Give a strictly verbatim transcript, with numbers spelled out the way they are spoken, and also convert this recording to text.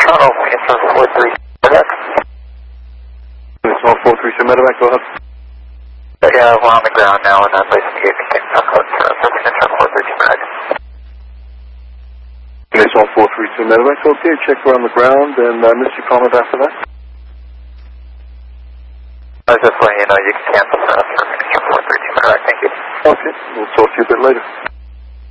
Toronto, answer four three medevac. It's all four three two medevac, go ahead. Uh, yeah, we're on the ground now and I'm basically getting code for four three two medevac. It's all four three two medevac, okay, check around the ground, and I uh, missed your comment after that. I was just letting you know you can cancel for us for four three two medevac, thank you. Okay, we'll talk to you a bit later.